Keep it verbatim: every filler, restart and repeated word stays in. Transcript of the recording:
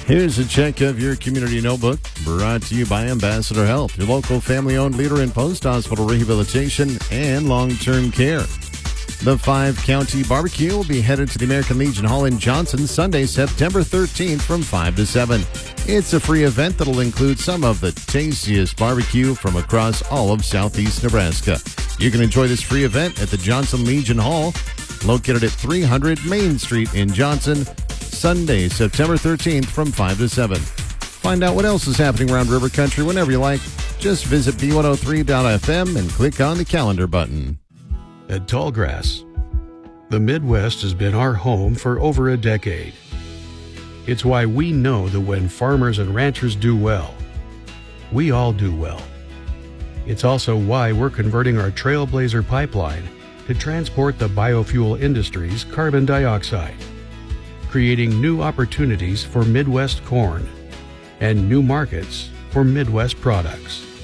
Here's a check of your community notebook brought to you by Ambassador Health, your local family-owned leader in post-hospital rehabilitation and long-term care. The five-county barbecue will be headed to the American Legion Hall in Johnson Sunday, September thirteenth from five to seven. It's a free event that'll include some of the tastiest barbecue from across all of southeast Nebraska. You can enjoy this free event at the Johnson Legion Hall, located at three hundred Main Street in Johnson, Sunday, September thirteenth from five to seven. Find out what else is happening around River Country whenever you like. Just visit B one oh three dot F M and click on the calendar button. At Tallgrass, the Midwest has been our home for over a decade. It's why we know that when farmers and ranchers do well, we all do well. It's also why we're converting our Trailblazer pipeline to transport the biofuel industry's carbon dioxide, creating new opportunities for Midwest corn and new markets for Midwest products.